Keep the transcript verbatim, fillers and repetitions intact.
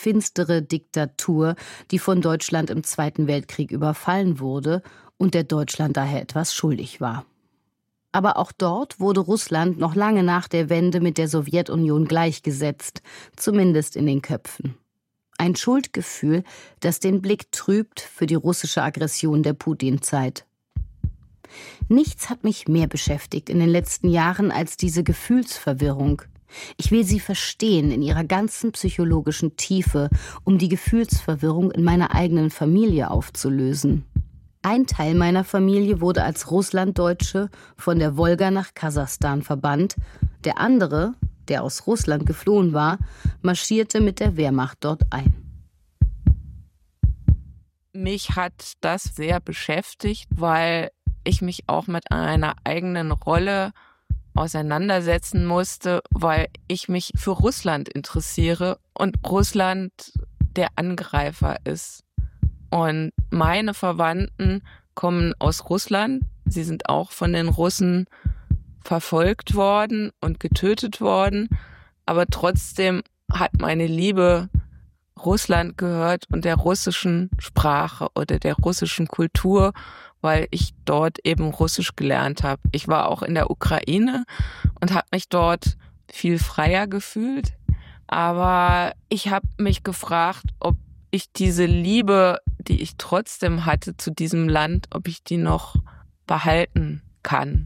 finstere Diktatur, die von Deutschland im Zweiten Weltkrieg überfallen wurde und der Deutschland daher etwas schuldig war. Aber auch dort wurde Russland noch lange nach der Wende mit der Sowjetunion gleichgesetzt, zumindest in den Köpfen. Ein Schuldgefühl, das den Blick trübt für die russische Aggression der Putin-Zeit. Nichts hat mich mehr beschäftigt in den letzten Jahren als diese Gefühlsverwirrung. Ich will sie verstehen in ihrer ganzen psychologischen Tiefe, um die Gefühlsverwirrung in meiner eigenen Familie aufzulösen. Ein Teil meiner Familie wurde als Russlanddeutsche von der Wolga nach Kasachstan verbannt. Der andere, der aus Russland geflohen war, marschierte mit der Wehrmacht dort ein. Mich hat das sehr beschäftigt, weil ich mich auch mit einer eigenen Rolle auseinandersetzen musste, weil ich mich für Russland interessiere und Russland der Angreifer ist. Und meine Verwandten kommen aus Russland. Sie sind auch von den Russen verfolgt worden und getötet worden. Aber trotzdem hat meine Liebe Russland gehört und der russischen Sprache oder der russischen Kultur, weil ich dort eben Russisch gelernt habe. Ich war auch in der Ukraine und habe mich dort viel freier gefühlt. Aber ich habe mich gefragt, ob ich diese Liebe, die ich trotzdem hatte zu diesem Land, ob ich die noch behalten kann.